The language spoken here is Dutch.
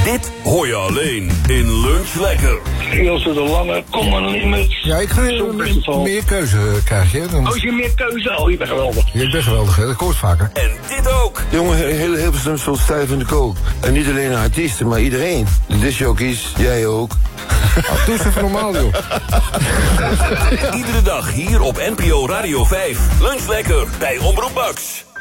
Dit hoor je alleen in Lunch Lekker. Ilse de Lange, Common Limits. Ja, ik ga meer keuze krijgen. Dan... Als je meer keuze, je bent geweldig. Je bent geweldig, hè? Dat hoort vaker. En dit ook. Jongen, heel Hilversum stond stijf in de kook. En niet alleen de artiesten, maar iedereen. De discjockeys, jij ook. Doe eens even normaal, joh. Iedere dag hier op NPO Radio 5. Lunch Lekker bij Omroep Max.